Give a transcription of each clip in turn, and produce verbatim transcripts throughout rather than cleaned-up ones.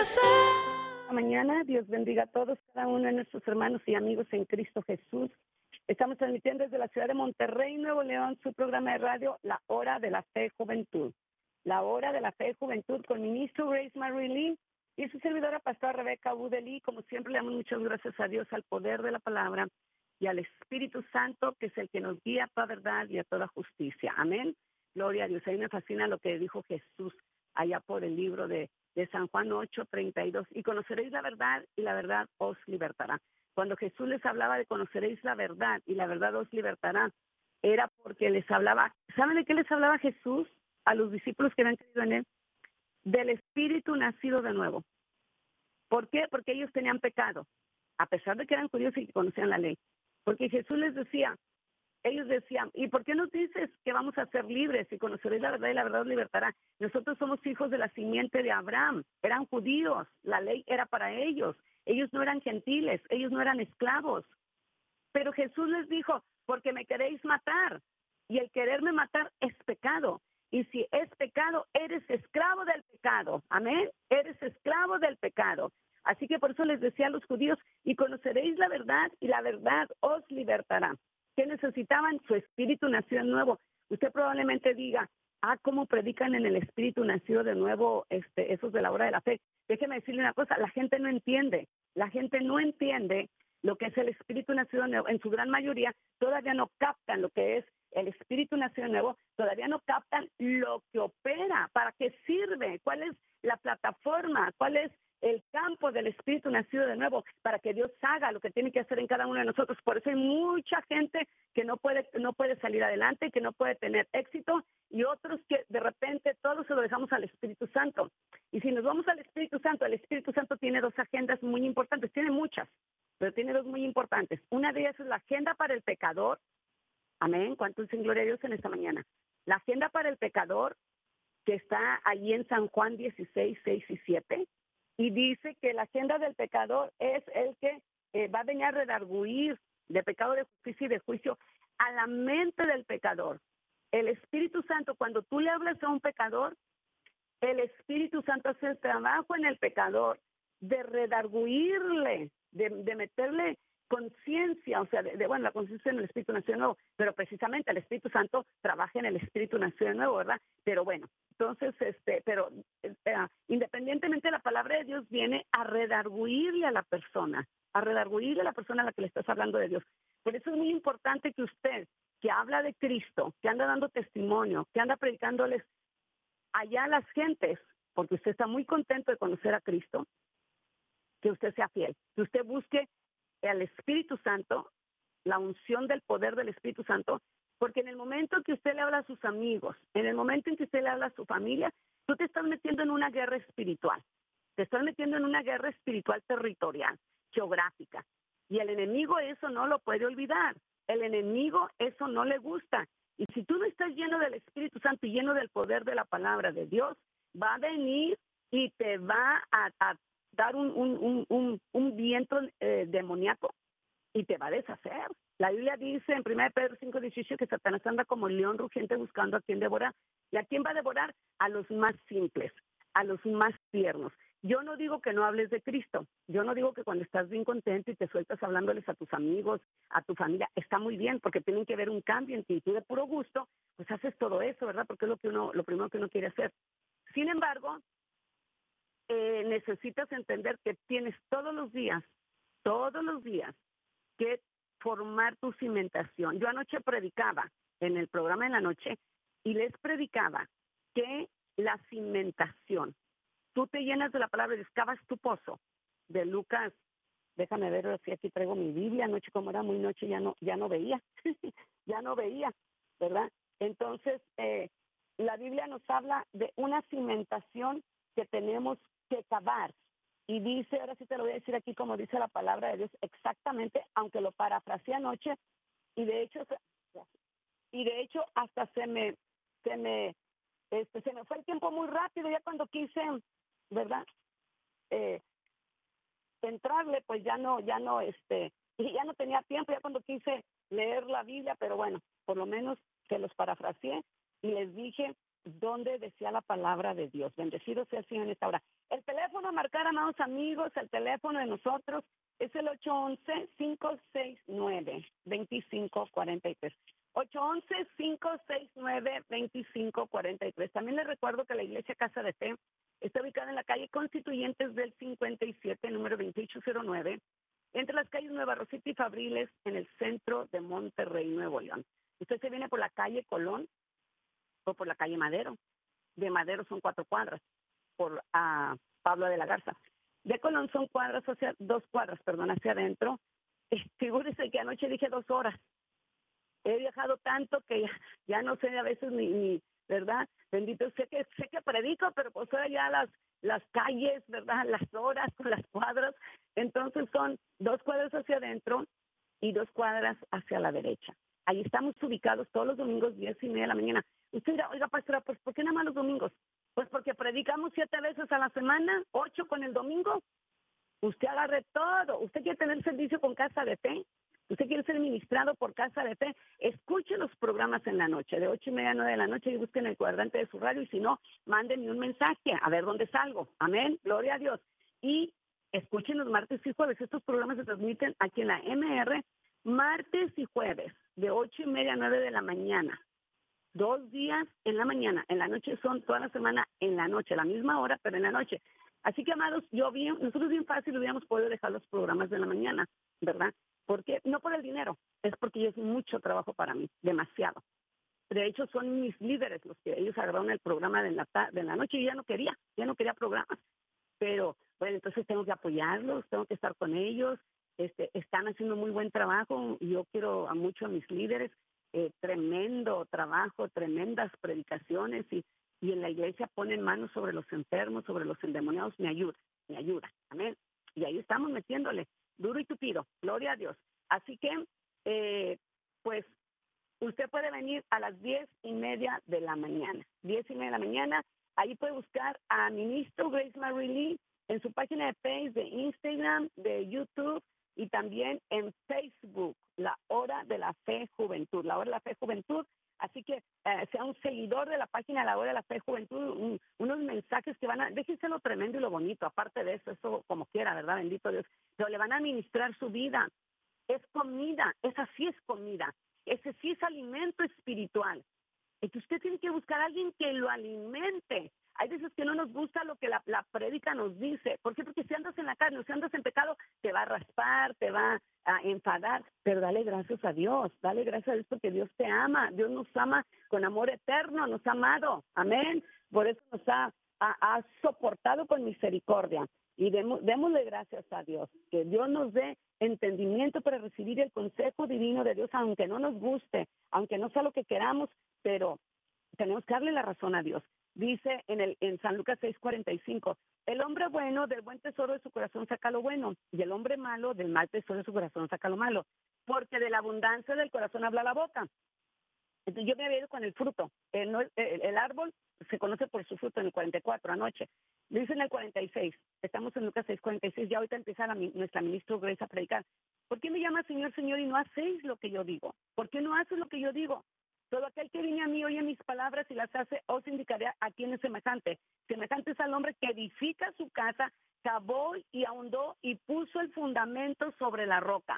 Mañana, Dios bendiga a todos, cada uno de nuestros hermanos y amigos en Cristo Jesús. Estamos transmitiendo desde la ciudad de Monterrey, Nuevo León, su programa de radio, La Hora de la Fe y Juventud. La Hora de la Fe y Juventud con ministro Grace Marie Lee y su servidora pastora Rebeca Budeli. Como siempre, le damos muchas gracias a Dios, al poder de la palabra y al Espíritu Santo, que es el que nos guía a toda verdad y a toda justicia. Amén. Gloria a Dios. A mí me fascina lo que dijo Jesús allá por el libro de, de San Juan ocho, treinta y dos. Y conoceréis la verdad y la verdad os libertará. Cuando Jesús les hablaba de conoceréis la verdad y la verdad os libertará, era porque les hablaba. ¿Saben de qué les hablaba Jesús a los discípulos que habían creído en él? Del Espíritu nacido de nuevo. ¿Por qué? Porque ellos tenían pecado, a pesar de que eran judíos y que conocían la ley. Porque Jesús les decía, ellos decían, ¿y por qué nos dices que vamos a ser libres y conoceréis la verdad y la verdad os libertará? Nosotros somos hijos de la simiente de Abraham, eran judíos, la ley era para ellos, ellos no eran gentiles, ellos no eran esclavos. Pero Jesús les dijo, porque me queréis matar, y el quererme matar es pecado. Y si es pecado, eres esclavo del pecado. Amén. Eres esclavo del pecado. Así que por eso les decía a los judíos, y conoceréis la verdad, y la verdad os libertará. ¿Qué necesitaban? Su espíritu nació de nuevo. Usted probablemente diga, ah, ¿cómo predican en el espíritu nació de nuevo este, esos de la hora de la fe? Déjeme decirle una cosa, la gente no entiende. La gente no entiende lo que es el espíritu nacido de nuevo. En su gran mayoría todavía no captan lo que es el espíritu nacido de nuevo, todavía no captan lo que opera, para qué sirve, cuál es la plataforma, cuál es el campo del espíritu nacido de nuevo, para que Dios haga lo que tiene que hacer en cada uno de nosotros. Por eso hay mucha gente que no puede, no puede salir adelante, que no puede tener éxito, y otros que de repente todos se lo dejamos al Espíritu Santo. Y si nos vamos al Espíritu Santo, el Espíritu Santo tiene dos agendas muy importantes, tiene muchas, pero tiene dos muy importantes. Una de ellas es la agenda para el pecador. Amén. ¿Cuántos dicen gloria a Dios en esta mañana? La agenda para el pecador, que está allí en San Juan dieciséis, seis y siete, y dice que la agenda del pecador es el que eh, va a venir a redarguir de pecado, de justicia y de juicio a la mente del pecador. El Espíritu Santo, cuando tú le hablas a un pecador, el Espíritu Santo hace el trabajo en el pecador de redarguirle, de, de meterle conciencia, o sea, de, de, bueno, la conciencia en el Espíritu nació de nuevo, pero precisamente el Espíritu Santo trabaja en el Espíritu nació de nuevo, ¿verdad? Pero bueno, entonces, este, pero eh, independientemente, la palabra de Dios viene a redarguirle a la persona, a redarguirle a la persona a la que le estás hablando de Dios. Por eso es muy importante que usted, que habla de Cristo, que anda dando testimonio, que anda predicándoles allá a las gentes, porque usted está muy contento de conocer a Cristo, que usted sea fiel, que usted busque al Espíritu Santo, la unción del poder del Espíritu Santo, porque en el momento que usted le habla a sus amigos, en el momento en que usted le habla a su familia, tú te estás metiendo en una guerra espiritual, te estás metiendo en una guerra espiritual territorial, geográfica, y el enemigo eso no lo puede olvidar, el enemigo eso no le gusta, y si tú no estás lleno del Espíritu Santo y lleno del poder de la palabra de Dios, va a venir y te va a, a dar un, un, un, un, un viento eh, demoníaco y te va a deshacer. La Biblia dice en primera Pedro cinco dieciocho que Satanás anda como león rugiente buscando a quien devorar. ¿Y a quién va a devorar? A los más simples, a los más tiernos. Yo no digo que no hables de Cristo. Yo no digo que cuando estás bien contento y te sueltas hablándoles a tus amigos, a tu familia, está muy bien, porque tienen que ver un cambio en ti. Y tú de puro gusto, pues haces todo eso, ¿verdad? Porque es lo que uno, lo primero que uno quiere hacer. Sin embargo, Eh, necesitas entender que tienes todos los días, todos los días, que formar tu cimentación. Yo anoche predicaba en el programa en la noche y les predicaba que la cimentación, tú te llenas de la palabra y excavas tu pozo, de Lucas, déjame ver si aquí traigo mi Biblia, anoche como era muy noche ya no, ya no veía, ya no veía, ¿verdad? Entonces, eh, la Biblia nos habla de una cimentación que tenemos que cavar. Y dice, ahora sí te lo voy a decir aquí como dice la palabra de Dios exactamente, aunque lo parafraseé anoche, y de hecho, y de hecho hasta se me, se me, este, se me fue el tiempo muy rápido ya cuando quise, ¿verdad? Eh, entrarle, pues ya no, ya no, este, y ya no tenía tiempo, ya cuando quise leer la Biblia, pero bueno, por lo menos se los parafraseé y les dije dónde decía la palabra de Dios. Bendecido sea el Señor en esta hora. El el teléfono a marcar, amados amigos, el teléfono de nosotros es el ocho once, cinco seis nueve, dos cinco cuatro tres. ocho once, cinco seis nueve, dos cinco cuatro tres. También les recuerdo que la Iglesia Casa de Fe está ubicada en la calle Constituyentes del cincuenta y siete, número veintiocho cero nueve, entre las calles Nueva Rosita y Fabriles, en el centro de Monterrey, Nuevo León. Usted se viene por la calle Colón o por la calle Madero. De Madero son cuatro cuadras, por uh, Pablo de la Garza. De Colón son cuadras hacia, dos cuadras, perdón, hacia adentro. Eh, figúrese que anoche dije dos horas. He viajado tanto que ya, ya no sé a veces ni, ni, ¿verdad? Bendito, sé que sé que predico, pero pues ahora ya las, las calles, ¿verdad? Las horas, las cuadras. Entonces son dos cuadras hacia adentro y dos cuadras hacia la derecha. Ahí estamos ubicados todos los domingos, diez y media de la mañana. Usted dirá, oiga, pastora, pues ¿por qué nada más los domingos? Pues porque predicamos siete veces a la semana, ocho con el domingo. Usted agarre todo. Usted quiere tener servicio con Casa de Fe. Usted quiere ser ministrado por Casa de Fe. Escuche los programas en la noche, de ocho y media a nueve de la noche, y busquen el cuadrante de su radio. Y si no, mándenme un mensaje a ver dónde salgo. Amén. Gloria a Dios. Y escuchen los martes y jueves. Estos programas se transmiten aquí en la M R martes y jueves, de ocho y media a nueve de la mañana. Dos días en la mañana, en la noche son toda la semana en la noche, a la misma hora, pero en la noche. Así que, amados, yo bien, nosotros bien fácil hubiéramos podido dejar los programas de la mañana, ¿verdad? Porque no por el dinero, es porque es mucho trabajo para mí, demasiado. De hecho, son mis líderes los que ellos agarraron el programa de la, de la noche y ya no quería, ya no quería programas. Pero, bueno, entonces tengo que apoyarlos, tengo que estar con ellos, este, están haciendo muy buen trabajo y yo quiero a mucho a mis líderes. Eh, tremendo trabajo, tremendas predicaciones y, y en la iglesia ponen manos sobre los enfermos, sobre los endemoniados, me ayuda, me ayuda, amén. Y ahí estamos metiéndole duro y tupido, gloria a Dios. Así que, eh, pues, usted puede venir a las diez y media de la mañana, diez y media de la mañana, ahí puede buscar a Ministro Grace Marie Lee en su página de Facebook, de Instagram, de YouTube, y también en Facebook, La Hora de la Fe Juventud, La Hora de la Fe Juventud. Así que eh, sea un seguidor de la página La Hora de la Fe Juventud, un, unos mensajes que van a, déjense lo tremendo y lo bonito, aparte de eso, eso como quiera, ¿verdad? Bendito Dios, pero le van a administrar su vida. Es comida, esa sí es comida, ese sí es alimento espiritual. Entonces usted tiene que buscar a alguien que lo alimente. Hay veces que no nos gusta lo que la, la prédica nos dice. ¿Por qué? Porque si andas en la carne, si andas en pecado, te va a raspar, te va a enfadar. Pero dale gracias a Dios, dale gracias a Dios porque Dios te ama. Dios nos ama con amor eterno, nos ha amado. Amén. Por eso nos ha, ha, ha soportado con misericordia. Y demos, démosle gracias a Dios, que Dios nos dé entendimiento para recibir el consejo divino de Dios, aunque no nos guste, aunque no sea lo que queramos, pero tenemos que darle la razón a Dios. Dice en el en San Lucas seis cuarenta y cinco, el hombre bueno del buen tesoro de su corazón saca lo bueno, y el hombre malo del mal tesoro de su corazón saca lo malo, porque de la abundancia del corazón habla la boca. Entonces yo me había ido con el fruto. El, el, el árbol se conoce por su fruto en el cuarenta y cuatro anoche. Dice en el cuarenta y seis, estamos en Lucas seis cuarenta y seis, ya ahorita empieza la, nuestra ministra Grace a predicar. ¿Por qué me llama Señor, Señor y no hacéis lo que yo digo? ¿Por qué no haces lo que yo digo? Todo aquel que viene a mí oye mis palabras y las hace, os indicaré a quién es semejante. Semejante es al hombre que edifica su casa, cavó y ahondó y puso el fundamento sobre la roca.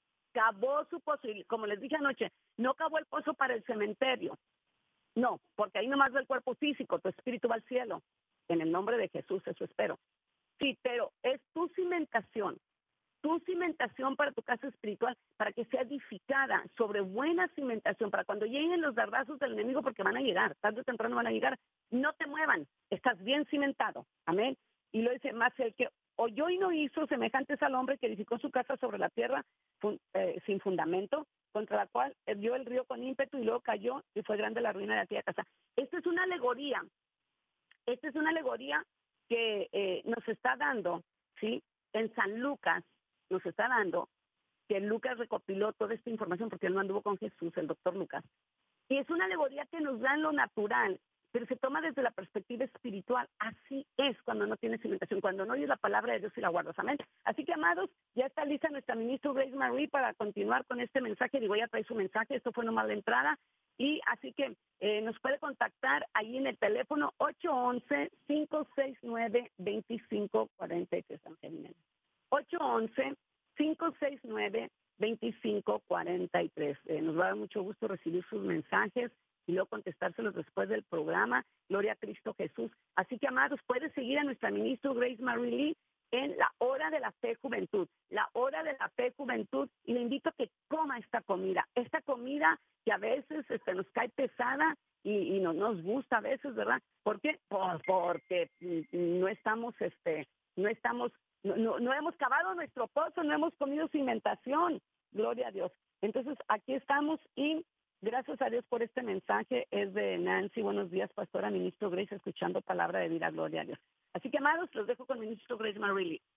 Cavó su pozo, y como les dije anoche, no cavó el pozo para el cementerio. No, porque ahí nomás va el cuerpo físico, tu espíritu va al cielo. En el nombre de Jesús, eso espero. Sí, pero es tu cimentación. Tu cimentación para tu casa espiritual, para que sea edificada sobre buena cimentación, para cuando lleguen los dardazos del enemigo, porque van a llegar, tarde o temprano van a llegar, no te muevan, estás bien cimentado, amén. Y lo dice, más el que oyó y no hizo, semejantes al hombre que edificó su casa sobre la tierra fun, eh, sin fundamento, contra la cual dio el río con ímpetu y luego cayó y fue grande la ruina de aquella casa. Esta es una alegoría, esta es una alegoría que eh, nos está dando, ¿sí? En San Lucas, nos está dando, que Lucas recopiló toda esta información porque él no anduvo con Jesús, el doctor Lucas. Y es una alegoría que nos da en lo natural. pero se toma desde la perspectiva espiritual. Así es cuando no tienes cimentación, cuando no oyes la palabra de Dios y la guardas. Amén. Así que, amados, ya está lista nuestra ministra Grace Marie para continuar con este mensaje. Digo, ya trae su mensaje, esto fue nomás la entrada. Y así que eh, nos puede contactar ahí en el teléfono ocho once, cinco seis nueve, dos cinco cuatro tres. ocho once, cinco seis nueve, dos cinco cuatro tres. Eh, nos va a dar mucho gusto recibir sus mensajes y luego contestárselos después del programa. Gloria a Cristo Jesús. Así que, amados, puede seguir a nuestra ministra Grace Marie Lee en la hora de la fe juventud, la hora de la fe juventud, y le invito a que coma esta comida, esta comida que a veces este, nos cae pesada y, y no nos gusta a veces, ¿verdad? ¿Por qué? Pues porque no estamos, este, no estamos, no, no, no hemos cavado nuestro pozo, no hemos comido cimentación, gloria a Dios. Entonces, aquí estamos y gracias a Dios por este mensaje. Es de Nancy. Buenos días, pastora, ministro Grace, escuchando palabra de vida, gloria a Dios. Así que, amados, los dejo con ministro Grace Marie Lee.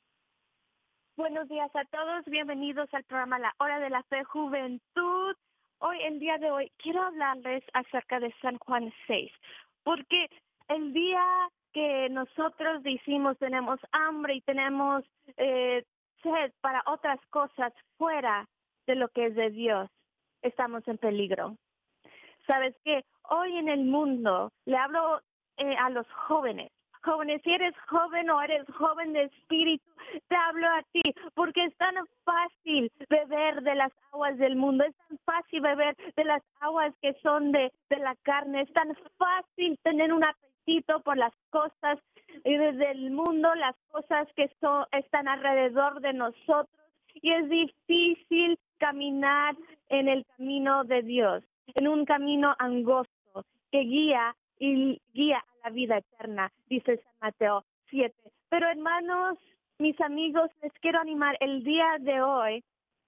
Buenos días a todos, bienvenidos al programa La Hora de la Fe Juventud. Hoy, el día de hoy, quiero hablarles acerca de San Juan seis, porque el día que nosotros decimos tenemos hambre y tenemos eh, sed para otras cosas fuera de lo que es de Dios, estamos en peligro. ¿Sabes qué? Hoy en el mundo, le hablo eh, a los jóvenes, jóvenes, si eres joven o eres joven de espíritu, te hablo a ti, porque es tan fácil beber de las aguas del mundo, es tan fácil beber de las aguas que son de, de la carne, es tan fácil tener un apetito por las cosas y desde el mundo, las cosas que son, están alrededor de nosotros, y es difícil caminar en el camino de Dios, en un camino angosto que guía y guía a la vida eterna, dice San Mateo siete. Pero hermanos, mis amigos, les quiero animar el día de hoy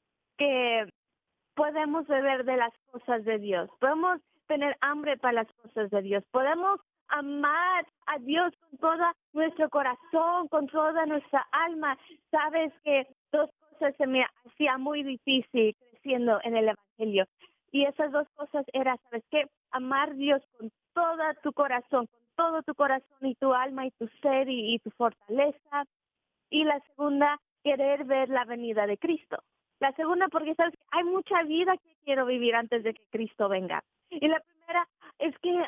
que podemos beber de las cosas de Dios, podemos tener hambre para las cosas de Dios, podemos amar a Dios con todo nuestro corazón, con toda nuestra alma. Sabes que dos cosas se me hacía muy difícil creciendo en el Evangelio, y esas dos cosas eran, ¿sabes qué? Amar a Dios con todo tu corazón, con todo tu corazón y tu alma y tu ser y, y tu fortaleza. Y la segunda, querer ver la venida de Cristo. La segunda, porque sabes que hay mucha vida que quiero vivir antes de que Cristo venga. Y la primera es que,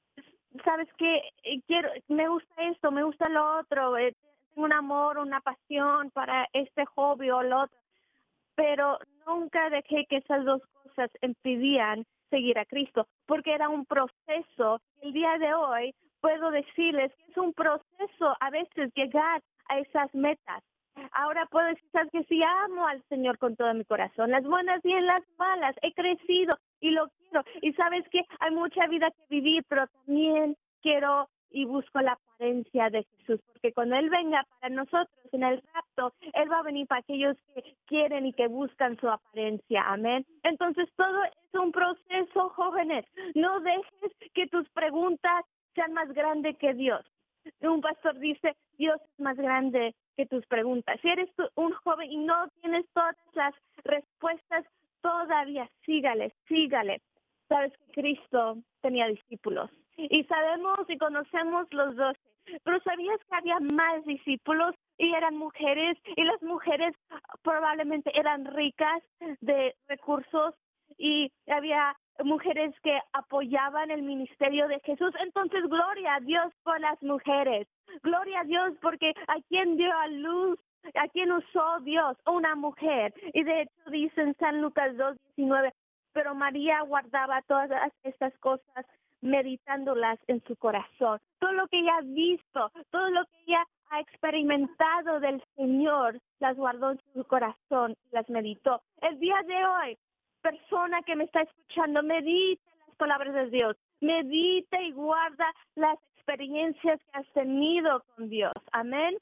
sabes que quiero, me gusta esto, me gusta lo otro, eh, tengo un amor, una pasión para este hobby o lo otro. Pero nunca dejé que esas dos cosas impidieran seguir a Cristo, porque era un proceso. El día de hoy puedo decirles que es un proceso a veces llegar a esas metas. Ahora puedo decir, ¿sabes? Que sí amo al Señor con todo mi corazón, las buenas y en las malas, he crecido y lo quiero. Y sabes que hay mucha vida que vivir, pero también quiero y busco la apariencia de Jesús, porque cuando Él venga para nosotros en el rapto, Él va a venir para aquellos que quieren y que buscan su apariencia, amén. Entonces todo es un proceso, jóvenes. No dejes que tus preguntas sean más grandes que Dios. Un pastor dice, Dios es más grande que tus preguntas. Si eres tú un joven y no tienes todas las respuestas, todavía sígale, sígale. Sabes que Cristo tenía discípulos y sabemos y conocemos los doce, pero ¿sabías que había más discípulos y eran mujeres, y las mujeres probablemente eran ricas de recursos y había mujeres que apoyaban el ministerio de Jesús? Entonces, gloria a Dios por las mujeres, gloria a Dios porque a quien dio a luz, a quien usó Dios, una mujer. Y de hecho dice en San Lucas dos diecinueve, pero María guardaba todas estas cosas, meditándolas en su corazón. Todo lo que ella ha visto, todo lo que ella ha experimentado del Señor, las guardó en su corazón y las meditó. El día de hoy, persona que me está escuchando, medite las palabras de Dios, medite y guarda las experiencias que has tenido con Dios. Amén.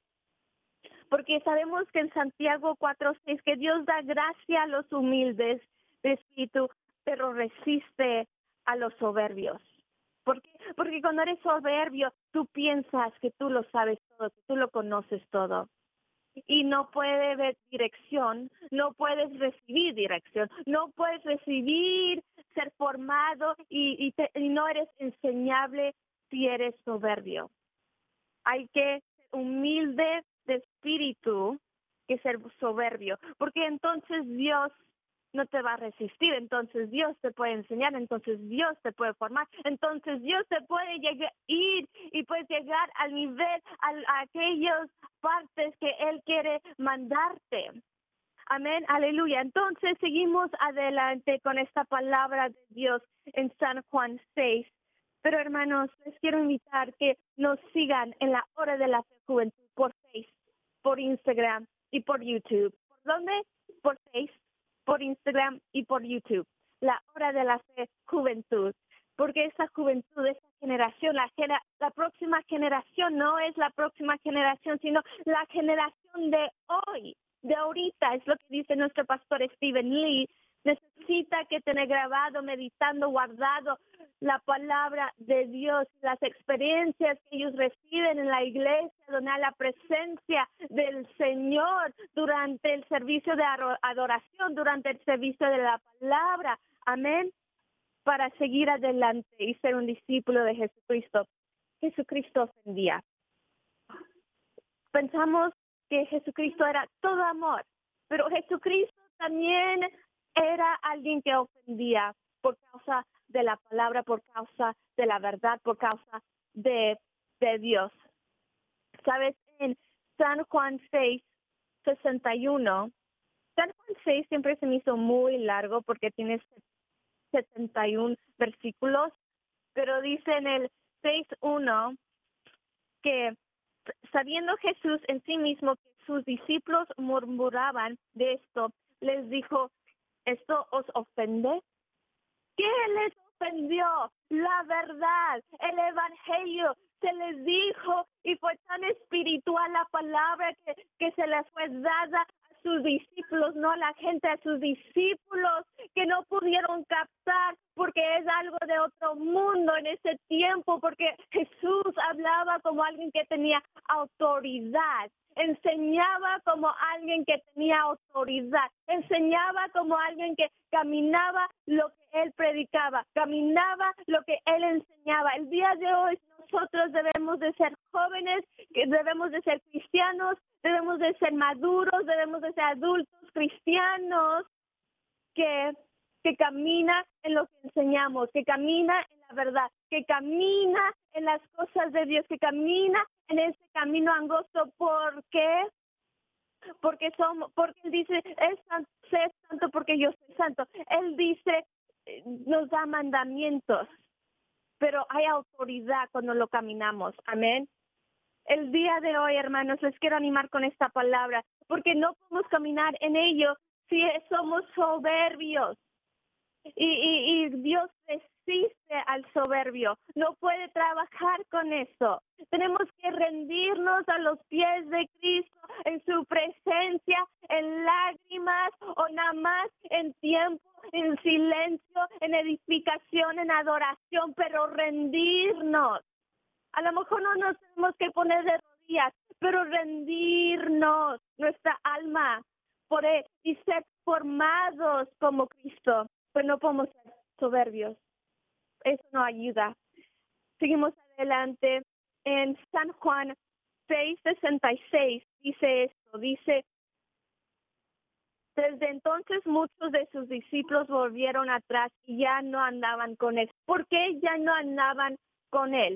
Porque sabemos que en Santiago cuatro seis, que Dios da gracia a los humildes de espíritu, pero resiste a los soberbios. ¿Por qué? Porque cuando eres soberbio, tú piensas que tú lo sabes todo, que tú lo conoces todo. Y no puede haber dirección, no puedes recibir dirección, no puedes recibir ser formado y, y, te, y no eres enseñable si eres soberbio. Hay que ser humilde de espíritu que ser soberbio, porque entonces Dios no te va a resistir, entonces Dios te puede enseñar, entonces Dios te puede formar, entonces Dios te puede llegar, ir y puedes llegar al nivel, a, a aquellas partes que Él quiere mandarte. Amén, aleluya. Entonces seguimos adelante con esta palabra de Dios en San Juan seis. Pero hermanos, les quiero invitar que nos sigan en la Hora de la Juventud por Facebook, por Instagram y por YouTube. ¿Por dónde? Por Facebook, por Instagram y por YouTube. La Hora de la Fe Juventud. Porque esa juventud, esa generación, la, gera, la próxima generación no es la próxima generación, sino la generación de hoy, de ahorita. Es lo que dice nuestro pastor Stephen Lee. Necesita que tener grabado, meditando, guardado la palabra de Dios, las experiencias que ellos reciben en la iglesia, donde hay la presencia del Señor durante el servicio de adoración, durante el servicio de la palabra. Amén. Para seguir adelante y ser un discípulo de Jesucristo. Jesucristo ofendía. Pensamos que Jesucristo era todo amor, pero Jesucristo también era alguien que ofendía por causa de la palabra, por causa de la verdad, por causa de, de Dios. ¿Sabes? En San Juan seis, sesenta y uno, San Juan seis siempre se me hizo muy largo porque tiene setenta y uno versículos, pero dice en el seis uno que sabiendo Jesús en sí mismo que sus discípulos murmuraban de esto, les dijo, ¿esto os ofende? ¿Qué les ofendió? La verdad, el evangelio. Se les dijo y fue tan espiritual la palabra que, que se les fue dada a sus discípulos, no a la gente, a sus discípulos que no pudieron captar porque es algo de otro mundo en ese tiempo, porque Jesús hablaba como alguien que tenía autoridad. Enseñaba como alguien que tenía autoridad, enseñaba como alguien que caminaba lo que él predicaba, caminaba lo que él enseñaba. El día de hoy nosotros debemos de ser jóvenes, que debemos de ser cristianos, debemos de ser maduros, debemos de ser adultos cristianos que, que camina en lo que enseñamos, que camina en la verdad, que camina en las cosas de Dios, que camina en ese camino angosto. ¿Por qué? Porque somos, porque Él dice, es santo, sé santo porque yo soy santo. Él dice, nos da mandamientos, pero hay autoridad cuando lo caminamos. Amén. El día de hoy, hermanos, les quiero animar con esta palabra, porque no podemos caminar en ello si somos soberbios. Y, y, y Dios resiste al soberbio, no puede trabajar con eso. Tenemos que rendirnos a los pies de Cristo en su presencia, en lágrimas o nada más en tiempo, en silencio, en edificación, en adoración, pero rendirnos. A lo mejor no nos tenemos que poner de rodillas, pero rendirnos nuestra alma por él y ser formados como Cristo. Pues no podemos ser soberbios. Eso no ayuda. Seguimos adelante. En San Juan seis sesenta y seis dice esto, dice, desde entonces muchos de sus discípulos volvieron atrás y ya no andaban con él. ¿Por qué ya no andaban con él?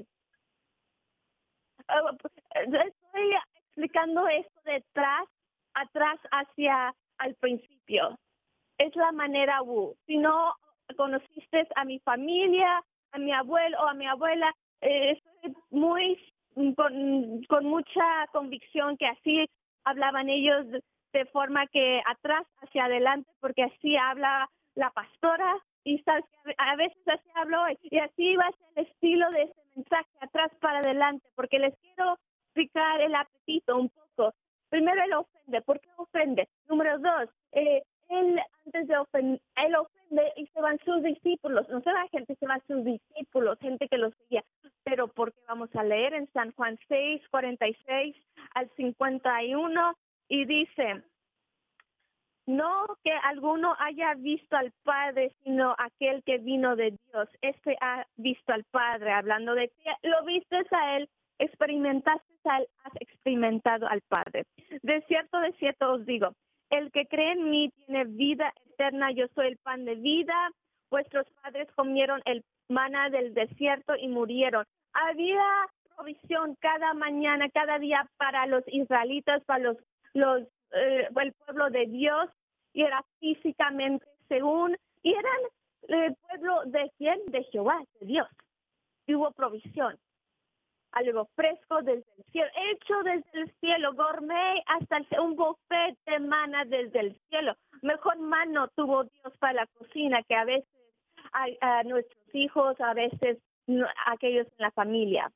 Uh, estoy explicando esto de atrás, atrás hacia al principio. Es la manera Wu. Si no conociste a mi familia, a mi abuelo o a mi abuela, eh, estoy muy con, con mucha convicción que así hablaban ellos de, de forma que atrás hacia adelante, porque así habla la pastora y sabes que a veces así hablo hoy y así va a ser el estilo de este mensaje, atrás para adelante, porque les quiero explicar el apetito un poco. Primero, él ofende. ¿Por qué ofende? Número dos, eh, él antes de ofender, él ofende y se van sus discípulos. No se va gente, se van sus discípulos, gente que los seguía. Pero porque vamos a leer en San Juan seis, cuarenta y seis al cincuenta y uno y dice, No que alguno haya visto al Padre, sino aquel que vino de Dios. Este ha visto al Padre, hablando de ti. Lo viste a Él, experimentaste a Él, has experimentado al Padre. De cierto, de cierto os digo, el que cree en mí tiene vida eterna. Yo soy el pan de vida. Vuestros padres comieron el maná del desierto y murieron. Había provisión cada mañana, cada día para los israelitas, para los, los eh, el pueblo de Dios, y era físicamente según, y eran el pueblo de quién, de Jehová, de Dios. Y hubo provisión, algo fresco desde el cielo, hecho desde el cielo, gourmet, hasta el, un buffet de maná desde el cielo. Mejor mano tuvo Dios para la cocina que a veces a, a nuestros hijos, a veces no, aquellos en la familia.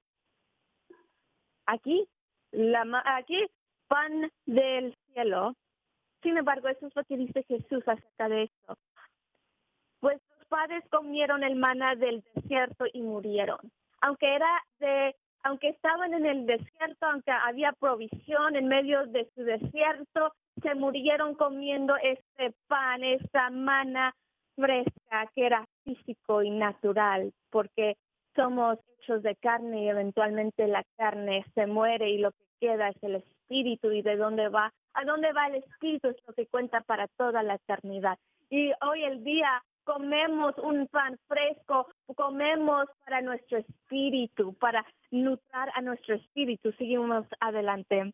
Aquí, la, aquí, pan del cielo. Sin embargo, eso es lo que dice Jesús acerca de esto. Vuestros padres comieron el maná del desierto y murieron. Aunque era de, aunque estaban en el desierto, aunque había provisión en medio de su desierto, se murieron comiendo este pan, esta maná fresca que era físico y natural, porque somos hechos de carne y eventualmente la carne se muere y lo que queda es el espíritu. ¿Y de dónde va? ¿A dónde va el espíritu? Es lo que cuenta para toda la eternidad. Y hoy el día comemos un pan fresco, comemos para nuestro espíritu, para nutrir a nuestro espíritu. Seguimos adelante.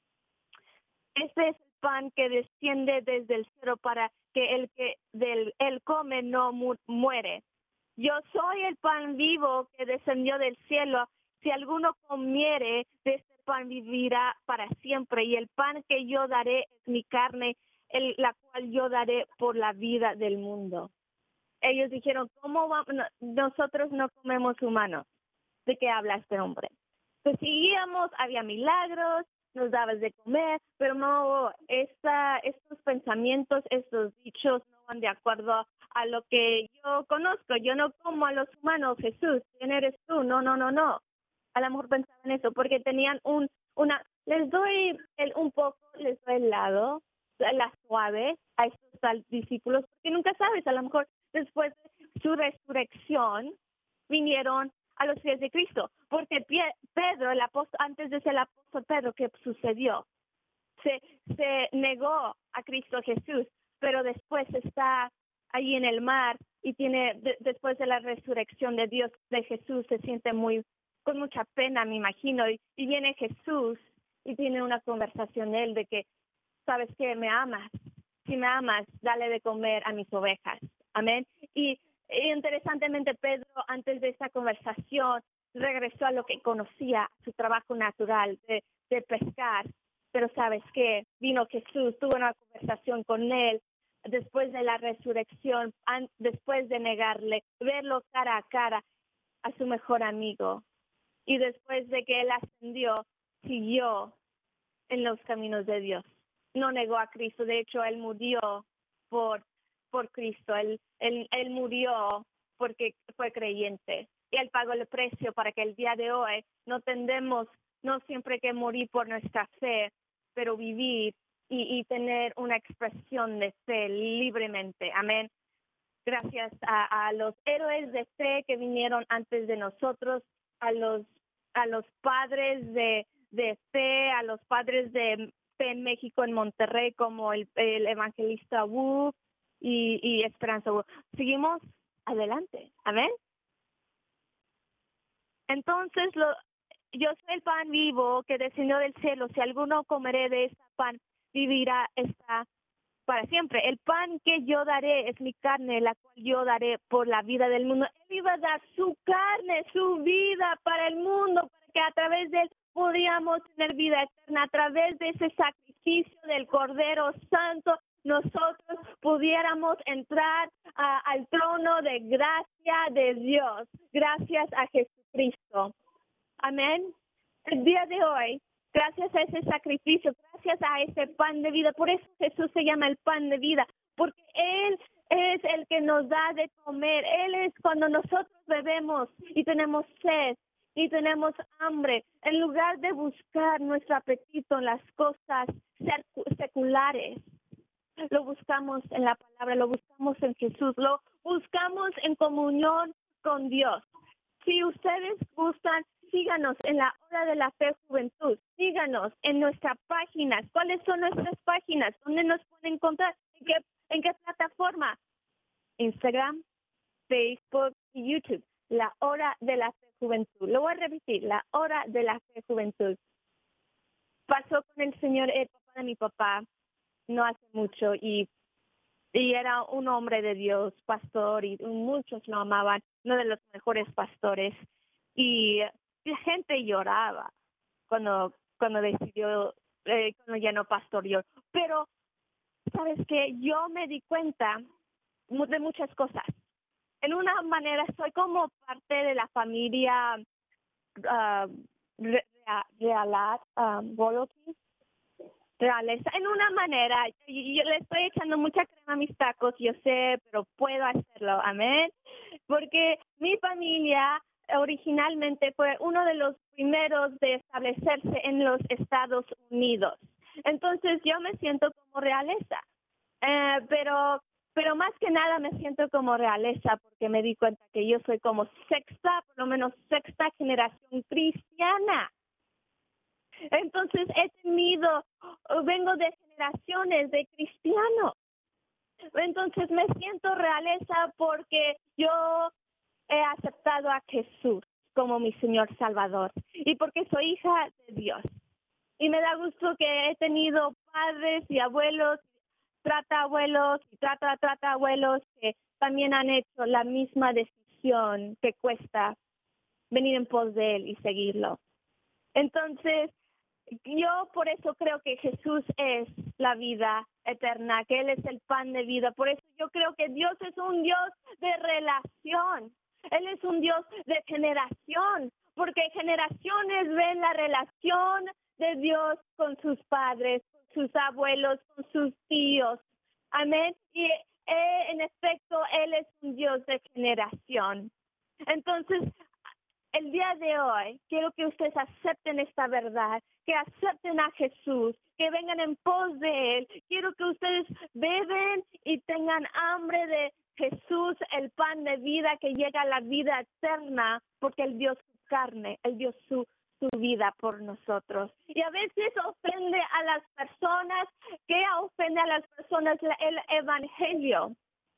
Este es el pan que desciende desde el cielo para que el que del él come no mu- muere. Yo soy el pan vivo que descendió del cielo. Si alguno comiere de este pan, vivirá para siempre. Y el pan que yo daré es mi carne, el, la cual yo daré por la vida del mundo. Ellos dijeron, ¿cómo vamos? No, nosotros no comemos humanos? ¿De qué habla este hombre? Pues seguíamos, había milagros, nos dabas de comer, pero no, esta, estos pensamientos, estos dichos no van de acuerdo a lo que yo conozco. Yo no como a los humanos. Jesús, ¿quién eres tú? No, no, no, no. A lo mejor pensaban eso, porque tenían un, una, les doy el, un poco, les doy el lado, la suave a estos tal discípulos, porque nunca sabes, a lo mejor después de su resurrección vinieron a los pies de Cristo, porque Pedro, el apóstol, antes de ser el apóstol Pedro, ¿qué sucedió? Se, se negó a Cristo Jesús, pero después está ahí en el mar y tiene, de, después de la resurrección de Dios, de Jesús, se siente muy, con mucha pena, me imagino, y, y viene Jesús y tiene una conversación de él de que, ¿sabes qué? Me amas. Si me amas, dale de comer a mis ovejas. Amén. Y Y interesantemente, Pedro, antes de esta conversación, regresó a lo que conocía, su trabajo natural de, de pescar. Pero ¿sabes qué? Vino Jesús, tuvo una conversación con él después de la resurrección, an, después de negarle, verlo cara a cara a su mejor amigo. Y después de que él ascendió, siguió en los caminos de Dios. No negó a Cristo. De hecho, él murió por por Cristo. Él, él, él murió porque fue creyente. Y Él pagó el precio para que el día de hoy no tendemos, no siempre que morir por nuestra fe, pero vivir y, y tener una expresión de fe libremente. Amén. Gracias a, a los héroes de fe que vinieron antes de nosotros, a los, a los padres de, de fe, a los padres de fe en México, en Monterrey, como el, el evangelista Wu, Y, y Esperanza. Seguimos adelante. Amén. Entonces, lo, yo soy el pan vivo que descendió del cielo. Si alguno comeré de este pan, vivirá esta para siempre. El pan que yo daré es mi carne, la cual yo daré por la vida del mundo. Él iba a dar su carne, su vida para el mundo, para que a través de él podíamos tener vida eterna. A través de ese sacrificio del Cordero Santo, nosotros pudiéramos entrar a, al trono de gracia de Dios, gracias a Jesucristo. Amén. El día de hoy, gracias a ese sacrificio, gracias a ese pan de vida, por eso Jesús se llama el pan de vida, porque Él es el que nos da de comer. Él es cuando nosotros bebemos y tenemos sed y tenemos hambre, en lugar de buscar nuestro apetito en las cosas seculares, lo buscamos en la palabra, lo buscamos en Jesús, lo buscamos en comunión con Dios. Si ustedes gustan, síganos en la Hora de la Fe Juventud. Síganos en nuestras páginas. ¿Cuáles son nuestras páginas? ¿Dónde nos pueden encontrar? ¿En qué, en qué plataforma? Instagram, Facebook y YouTube. La Hora de la Fe Juventud. Lo voy a repetir. La Hora de la Fe Juventud. Pasó con el Señor, el papá de mi papá, no hace mucho, y Y era un hombre de Dios, pastor, y muchos lo amaban, uno de los mejores pastores. Y la gente lloraba cuando cuando decidió, eh, cuando ya no pastoreó. Pero, ¿sabes qué? Yo me di cuenta de muchas cosas. En una manera, soy como parte de la familia uh, real, um, royalty. Realeza, en una manera, yo le estoy echando mucha crema a mis tacos, yo sé, pero puedo hacerlo, amén, porque mi familia originalmente fue uno de los primeros de establecerse en los Estados Unidos, entonces yo me siento como realeza, eh, pero pero más que nada me siento como realeza porque me di cuenta que yo soy como sexta, por lo menos sexta generación cristiana. Entonces he tenido, vengo de generaciones de cristianos. Entonces me siento realeza porque yo he aceptado a Jesús como mi Señor Salvador y porque soy hija de Dios. Y me da gusto que he tenido padres y abuelos, tratabuelos y trata, tratabuelos que también han hecho la misma decisión que cuesta venir en pos de Él y seguirlo. Entonces, yo por eso creo que Jesús es la vida eterna, que Él es el pan de vida. Por eso yo creo que Dios es un Dios de relación. Él es un Dios de generación, porque generaciones ven la relación de Dios con sus padres, con sus abuelos, con sus tíos. Amén. Y eh, en efecto, Él es un Dios de generación. Entonces, el día de hoy, quiero que ustedes acepten esta verdad, que acepten a Jesús, que vengan en pos de Él. Quiero que ustedes beben y tengan hambre de Jesús, el pan de vida que llega a la vida eterna, porque Él dio su carne, Él dio su, su vida por nosotros. Y a veces ofende a las personas, ¿qué ofende a las personas? El evangelio,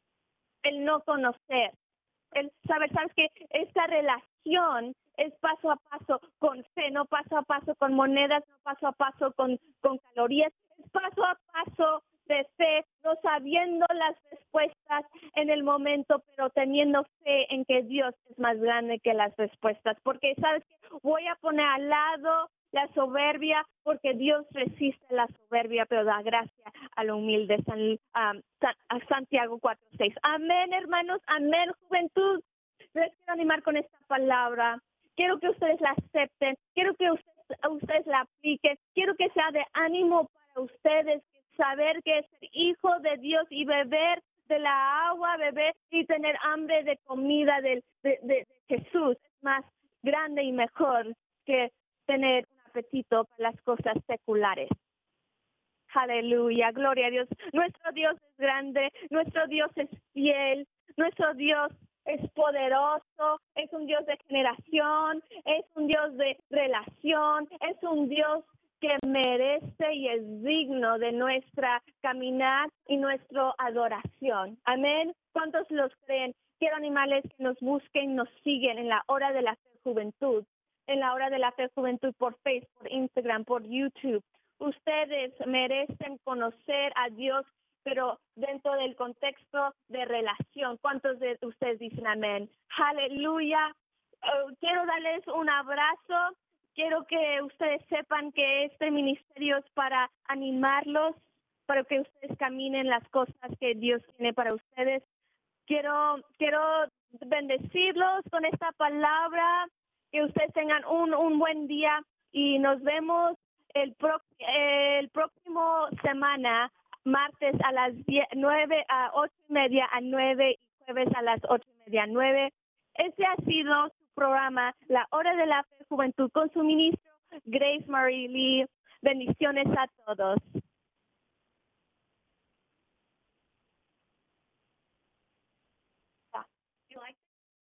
el no conocer. El saber, sabes que esta relación es paso a paso con fe, no paso a paso con monedas, no paso a paso con, con calorías, es paso a paso de fe, no sabiendo las respuestas en el momento, pero teniendo fe en que Dios es más grande que las respuestas. Porque sabes que voy a poner al lado la soberbia, porque Dios resiste la soberbia, pero da gracia a lo humilde. San, um, San, a Santiago cuatro seis. Amén, hermanos, amén, juventud. Les quiero animar con esta palabra. Quiero que ustedes la acepten, quiero que ustedes, ustedes la apliquen, quiero que sea de ánimo para ustedes, saber que es ser hijo de Dios y beber de la agua, beber y tener hambre de comida de, de, de, de Jesús. Es más grande y mejor que tener un apetito para las cosas seculares. Aleluya, gloria a Dios. Nuestro Dios es grande, nuestro Dios es fiel, nuestro Dios es poderoso, es un Dios de generación, es un Dios de relación, es un Dios que merece y es digno de nuestra caminar y nuestra adoración. Amén. ¿Cuántos los creen? Quiero animarles que nos busquen, nos siguen en la Hora de la Fe Juventud, en la Hora de la Fe Juventud por Facebook, por Instagram, por YouTube. Ustedes merecen conocer a Dios, pero dentro del contexto de relación. ¿Cuántos de ustedes dicen amén? Aleluya. Uh, quiero darles un abrazo. Quiero que ustedes sepan que este ministerio es para animarlos, para que ustedes caminen las cosas que Dios tiene para ustedes. Quiero, quiero bendecirlos con esta palabra, que ustedes tengan un, un buen día y nos vemos el, pro, el próximo semana, martes a las diez, nueve a ocho y media a nueve y jueves a las ocho y media a nueve. Este ha sido su programa, La Hora de la Fe Juventud, con su ministro Grace Marie Lee. Bendiciones a todos.